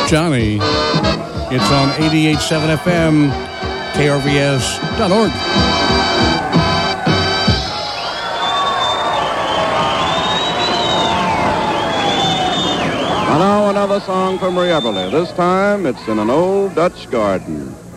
Johnny. It's on 88.7 FM, KRVS.org. And now another song from Ray Everly. This time it's in an old Dutch garden.